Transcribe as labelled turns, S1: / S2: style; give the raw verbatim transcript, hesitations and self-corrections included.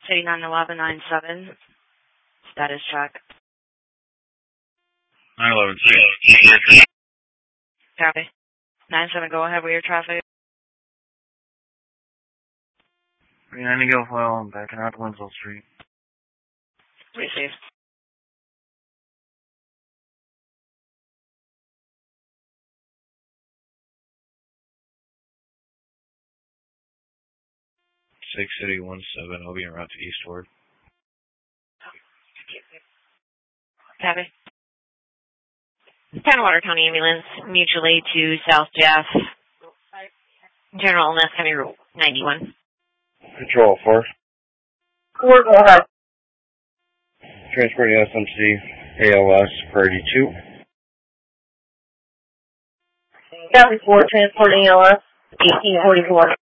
S1: City nine eleven nine seven. Status check.
S2: nine eleven.
S1: Copy. nine seven, go ahead with your traffic.
S2: three ninety go file, I'm backing out to Winslow Street.
S1: Receive.
S2: six City one seven, I'll be en route to Eastward.
S1: Copy.
S3: Water County Ambulance, mutually to South Jeff. General Illness County Route ninety-one.
S2: Control four.
S4: Four, go ahead.
S2: Transporting S M C A L S for eighty-two.
S4: Copy four, transporting A L S, eighteen forty-four.